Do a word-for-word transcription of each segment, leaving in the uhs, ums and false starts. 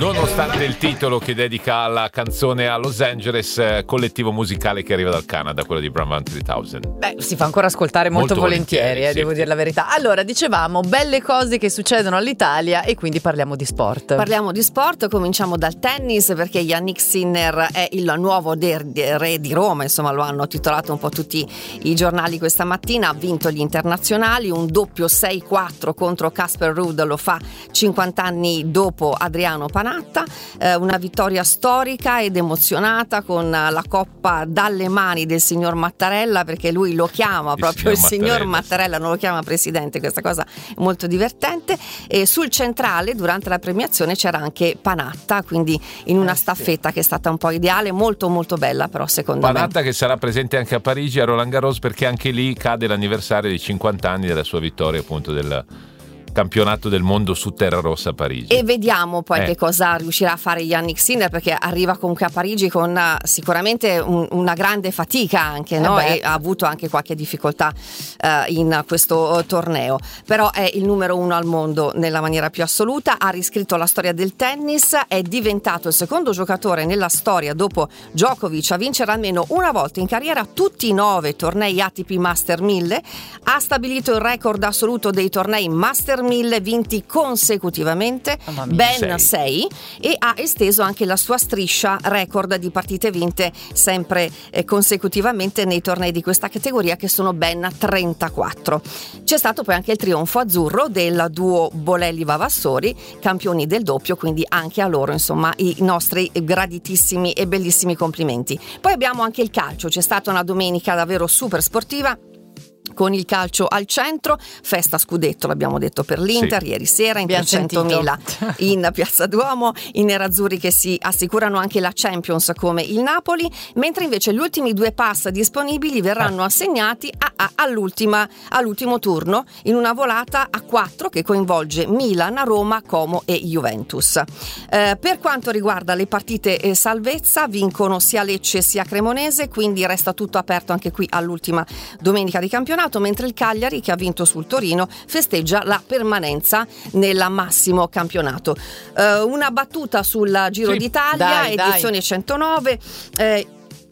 Nonostante il titolo che dedica la canzone a Los Angeles, eh, collettivo musicale che arriva dal Canada, quello di Bravant tremila. Beh, si fa ancora ascoltare molto, molto volentieri, volentieri eh, sì. Devo dire la verità. Allora, dicevamo, belle cose che succedono all'Italia e quindi parliamo di sport. Parliamo di sport, cominciamo dal tennis perché Jannik Sinner è il nuovo re di Roma, insomma lo hanno titolato un po' tutti i giornali questa mattina, ha vinto gli internazionali, un doppio sei quattro contro Casper Ruud, lo fa cinquanta anni dopo Adriano Panatta, eh, una vittoria storica ed emozionata con la coppa dalle mani del signor Mattarella, perché lui lo chiama il proprio signor il signor Mattarella, Mattarella, non lo chiama presidente, questa cosa è molto divertente. E sul centrale durante la premiazione c'era anche Panatta, quindi in una eh, staffetta sì. che è stata un po' ideale, molto molto bella però secondo Panatta me. Panatta che sarà presente anche a Parigi a Roland Garros, perché anche lì cade l'anniversario di cinquanta anni della sua vittoria appunto del campionato del mondo su terra rossa a Parigi. E vediamo poi eh. che cosa riuscirà a fare Jannik Sinner, perché arriva comunque a Parigi con uh, sicuramente un, una grande fatica anche, no? eh e ha avuto anche qualche difficoltà uh, in questo uh, torneo, però è il numero uno al mondo nella maniera più assoluta, ha riscritto la storia del tennis, è diventato il secondo giocatore nella storia dopo Djokovic a vincere almeno una volta in carriera tutti i nove tornei A T P Master mille, ha stabilito il record assoluto dei tornei Master mille vinti consecutivamente, oh, ben sei, e ha esteso anche la sua striscia record di partite vinte sempre eh, consecutivamente nei tornei di questa categoria, che sono ben trentaquattro. C'è stato poi anche il trionfo azzurro del duo Bolelli-Vavassori, campioni del doppio, quindi anche a loro insomma i nostri graditissimi e bellissimi complimenti. Poi abbiamo anche il calcio, c'è stata una domenica davvero super sportiva con il calcio al centro, festa scudetto l'abbiamo detto per l'Inter sì. ieri sera in trecentomila in Piazza Duomo, i nerazzurri che si assicurano anche la Champions come il Napoli, mentre invece gli ultimi due pass disponibili verranno ah. assegnati a, a, all'ultima, all'ultimo turno in una volata a quattro che coinvolge Milan, Roma, Como e Juventus. Eh, per quanto riguarda le partite eh, salvezza, vincono sia Lecce sia Cremonese, quindi resta tutto aperto anche qui all'ultima domenica di campionato, mentre il Cagliari, che ha vinto sul Torino, festeggia la permanenza nel massimo campionato. Uh, una battuta sul Giro sì, d'Italia, dai, edizione dai. centonove. Eh,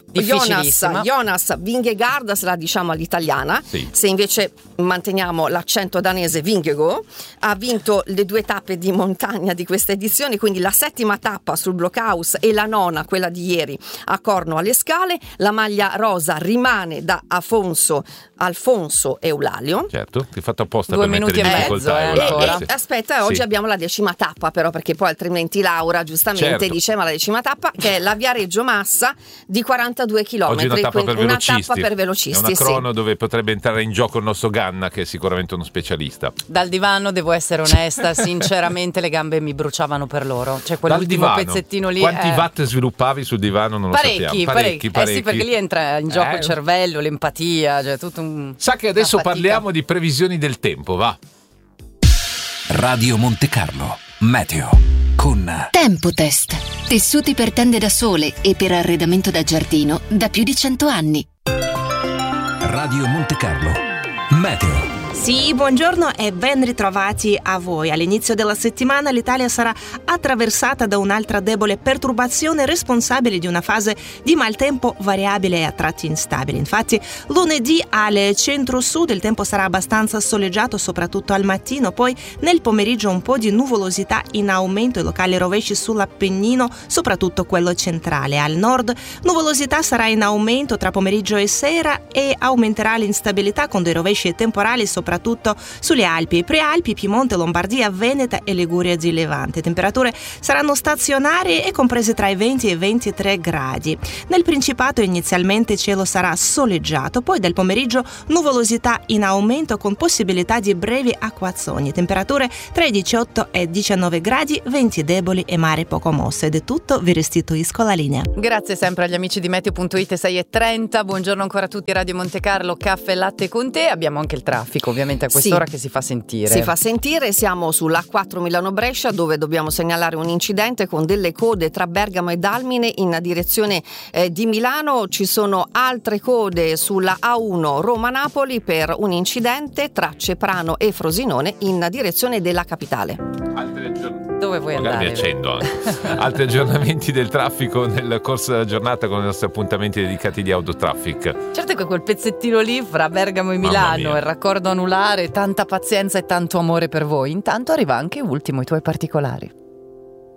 Jonas, Jonas Vingegaard se la diciamo all'italiana, sì. se invece manteniamo l'accento danese Vingego, ha vinto le due tappe di montagna di questa edizione, quindi la settima tappa sul Blockhaus e la nona, quella di ieri, a Corno alle Scale. La maglia rosa rimane da Afonso Alfonso Eulalio. Certo, ti ho fatto apposta due per minuti mettere e in difficoltà mezzo, Eulalio, e, sì. e, aspetta, oggi sì. abbiamo la decima tappa però, perché poi altrimenti Laura giustamente certo. dice ma la decima tappa, che è la Viareggio Massa di quarantadue chilometri. Oggi una tappa per una velocisti, tappa per velocisti, è una crono sì. dove potrebbe entrare in gioco il nostro Ganna, che è sicuramente uno specialista. Dal divano devo essere onesta, sinceramente le gambe mi bruciavano per loro, cioè quell'ultimo divano. pezzettino lì. Quanti eh... watt sviluppavi sul divano non lo parecchi, sappiamo. Parecchi, parecchi, parecchi. Eh sì, perché lì entra in gioco eh. il cervello, l'empatia, cioè tutto un. Sa che adesso parliamo di previsioni del tempo, va. Radio Monte Carlo Meteo con Tempotest, tessuti per tende da sole e per arredamento da giardino da più di cento anni. Radio Monte Carlo Meteo. Sì, buongiorno e ben ritrovati a voi. All'inizio della settimana l'Italia sarà attraversata da un'altra debole perturbazione responsabile di una fase di maltempo variabile e a tratti instabile. Infatti, lunedì al centro-sud il tempo sarà abbastanza soleggiato, soprattutto al mattino, poi nel pomeriggio un po' di nuvolosità in aumento e locali rovesci sull'Appennino, soprattutto quello centrale. Al nord nuvolosità sarà in aumento tra pomeriggio e sera e aumenterà l'instabilità con dei rovesci e temporali soprattutto sulle Alpi, Prealpi, Piemonte, Lombardia, Veneta e Liguria di Levante. Temperature saranno stazionarie e comprese tra i venti e i ventitré gradi. Nel Principato inizialmente cielo sarà soleggiato, poi del pomeriggio nuvolosità in aumento con possibilità di brevi acquazzoni. Temperature tra i diciotto e i diciannove gradi, venti deboli e mare poco mosso. Ed è tutto, vi restituisco la linea. Grazie sempre agli amici di Meteo punto it, sei e trenta. Buongiorno ancora a tutti, Radio Monte Carlo, caffè e latte con te. Abbiamo anche il traffico ovviamente a quest'ora, sì, che si fa sentire. Si fa sentire, siamo sull'A quattro Milano-Brescia, dove dobbiamo segnalare un incidente con delle code tra Bergamo e Dalmine in direzione eh, di Milano. Ci sono altre code sulla A uno Roma-Napoli per un incidente tra Ceprano e Frosinone in direzione della capitale. Altre giornate. Dove vuoi Magari andare? mi accendo anche. Altri aggiornamenti del traffico nel corso della giornata con i nostri appuntamenti dedicati di Autotraffic. Certo che quel pezzettino lì fra Bergamo e Milano, il raccordo anulare, tanta pazienza e tanto amore per voi. Intanto arriva anche Ultimo, i tuoi particolari.